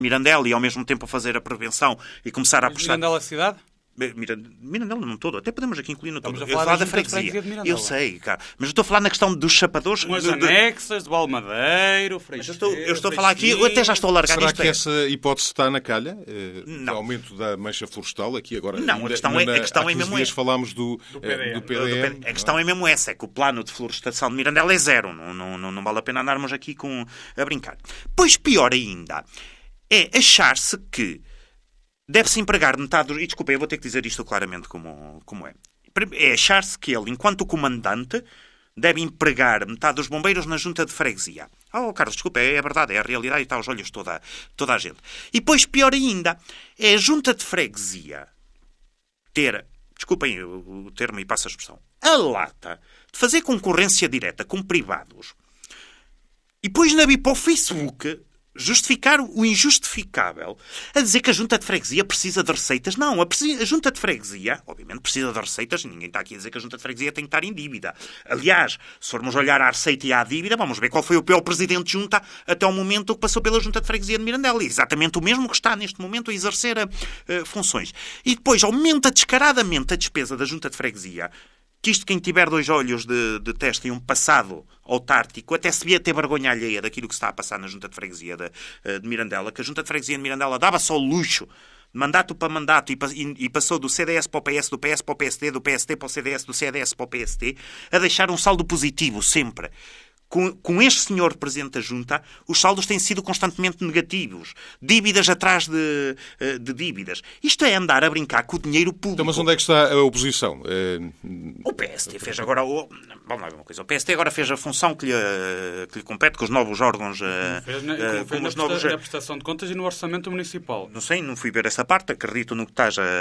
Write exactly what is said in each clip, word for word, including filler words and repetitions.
Mirandela e ao mesmo tempo a fazer a prevenção e começar a Mas apostar... Mirandela cidade? Mirandela não todo, até podemos aqui incluir no todo. Estamos a Eu falar estou a falar da da Junta de freguesia. Freguesia de Eu Mirandela. sei, cara. Mas eu estou a falar na questão dos chapadores... Com as do- do- anexas, do Almadeiro, Mas Freixeiro... eu estou, eu estou a falar aqui, eu até já estou a largar Será isto. que é- essa hipótese está na calha? Eh, Não. O aumento da mancha florestal aqui agora... Não, a ainda- questão é- ainda a questão há é quinze mesmo dias é- falámos do, Do eh, P D M. do P D M. A questão é mesmo essa, é que o plano de florestação de Mirandela é zero. Não, não, não, não vale a pena andarmos aqui com, a brincar. Pois pior ainda é achar-se que deve-se empregar metade dos... E desculpa, eu vou ter que dizer isto claramente como, como é. É achar-se que ele, enquanto comandante, deve empregar metade dos bombeiros na junta de freguesia. Oh, Carlos, desculpa, é, é verdade, é a realidade e está aos olhos de toda, toda a gente. E depois, pior ainda, é a junta de freguesia ter, desculpem o, o termo e passo a expressão, a lata de fazer concorrência direta com privados e depois na vir para o Facebook justificar o injustificável a dizer que a junta de freguesia precisa de receitas. Não, a, a junta de freguesia, obviamente, precisa de receitas. Ninguém está aqui a dizer que a junta de freguesia tem que estar em dívida. Aliás, se formos olhar à receita e à dívida, vamos ver qual foi o pior presidente de junta até o momento que passou pela junta de freguesia de Mirandela. Exatamente o mesmo que está neste momento a exercer uh, funções. E depois aumenta descaradamente a despesa da junta de freguesia, que isto, quem tiver dois olhos de, de testa e um passado autártico, até se devia ter vergonha alheia daquilo que está a passar na Junta de Freguesia de, de Mirandela, que a Junta de Freguesia de Mirandela dava só luxo, de mandato para mandato, e, e, e passou do C D S para o P S, do P S para o P S D, do P S D para o C D S, do C D S para o P S D, a deixar um saldo positivo sempre. Com, com este senhor Presidente da Junta, os saldos têm sido constantemente negativos. Dívidas atrás de, de dívidas. Isto é andar a brincar com o dinheiro público. Então, mas onde é que está a oposição? Eh, O P S D fez agora... O... Vamos lá ver uma coisa. O P S D agora fez a função que lhe, que lhe compete com os novos órgãos... Fez na, uh, como fez com na, os novos... presta, na prestação de contas e no orçamento municipal. Não sei, não fui ver essa parte. Acredito no que estás a,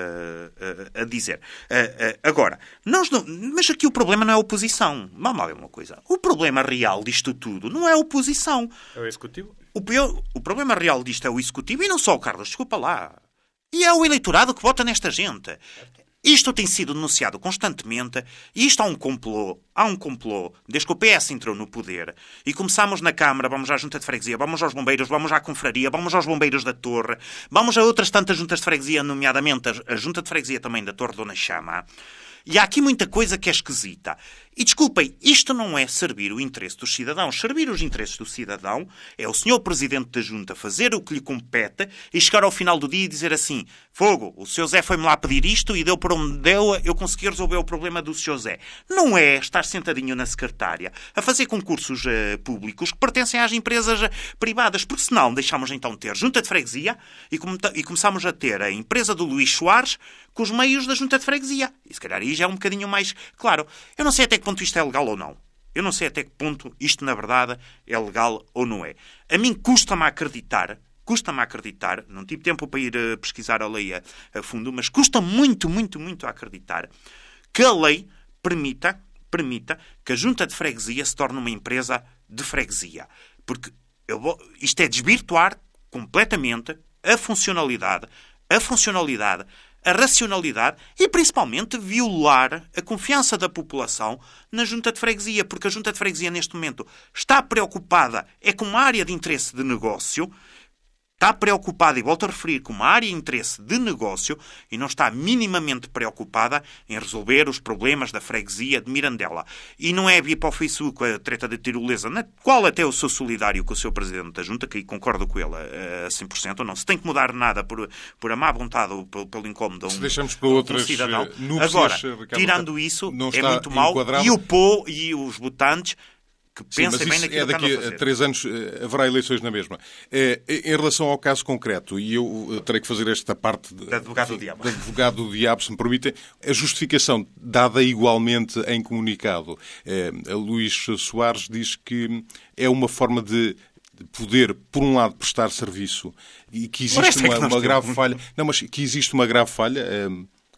a, a dizer. Uh, uh, agora, nós não... Mas aqui o problema não é a oposição. Vamos lá ver uma coisa. O problema real disto tudo não é a oposição. É o Executivo? O, pior, o problema real disto é o Executivo e não só o Carlos, desculpa lá. E é o eleitorado que vota nesta gente. Isto tem sido denunciado constantemente e isto há um complô, há um complô, desde que o P S entrou no poder e começámos na Câmara, vamos à Junta de Freguesia, vamos aos bombeiros, vamos à Confraria, vamos aos bombeiros da Torre, vamos a outras tantas juntas de freguesia, nomeadamente a Junta de Freguesia também da Torre Dona Chama. E há aqui muita coisa que é esquisita. E desculpem, isto não é servir o interesse dos cidadãos. Servir os interesses do cidadão é o senhor Presidente da Junta fazer o que lhe compete e chegar ao final do dia e dizer assim: fogo, o senhor Zé foi-me lá pedir isto e deu por onde deu, eu consegui resolver o problema do senhor Zé. Não é estar sentadinho na secretária a fazer concursos uh, públicos que pertencem às empresas uh, privadas, porque senão deixamos então de ter Junta de Freguesia e, come e começamos a ter a empresa do Luís Soares com os meios da Junta de Freguesia. E se calhar aí já é um bocadinho mais claro. Eu não sei até que ponto isto é legal ou não. Eu não sei até que ponto isto, na verdade, é legal ou não é. A mim custa-me acreditar, custa-me acreditar, não tive tempo para ir uh, pesquisar a lei a, a fundo, mas custa muito, muito, muito a acreditar que a lei permita, permita que a Junta de Freguesia se torne uma empresa de freguesia. Porque eu vou, isto é desvirtuar completamente a funcionalidade, a funcionalidade, a racionalidade e, principalmente, violar a confiança da população na Junta de Freguesia, porque a Junta de Freguesia, neste momento, está preocupada, é com uma área de interesse de negócio, está preocupada, e volto a referir, com uma área de interesse de negócio e não está minimamente preocupada em resolver os problemas da freguesia de Mirandela. E não é vir para o Facebook a treta de tirolesa, na qual até eu sou solidário com o seu Presidente da Junta, que concordo com ele a cem por cento, não se tem que mudar nada por, por a má vontade ou pelo, pelo incómodo a um, se deixamos para outras um cidadão. núpcias, Agora, Ricardo, tirando isso, não é muito mau. enquadrado. E o P O e os votantes que Sim, pensem mas bem isso naquilo é que andam a daqui fazer. a três anos haverá eleições na mesma. É, em relação ao caso concreto, e eu terei que fazer esta parte de, de advogado do diabo. de advogado do diabo, se me permitem, a justificação dada igualmente em comunicado. É, a Luís Soares diz que é uma forma de poder, por um lado, prestar serviço e que existe uma, uma grave falha. Não, mas que existe uma grave falha. É,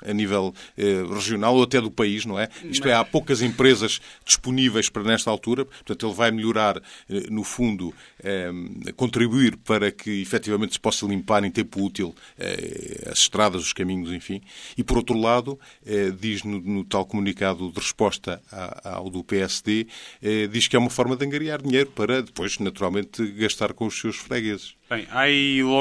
a nível eh, regional ou até do país, não é? Isto é, há poucas empresas disponíveis para nesta altura, portanto ele vai melhorar, eh, no fundo, eh, contribuir para que efetivamente se possa limpar em tempo útil eh, as estradas, os caminhos, enfim. E por outro lado, eh, diz no, no tal comunicado de resposta a, ao do P S D, eh, diz que é uma forma de angariar dinheiro para depois, naturalmente, gastar com os seus fregueses. Bem, há aí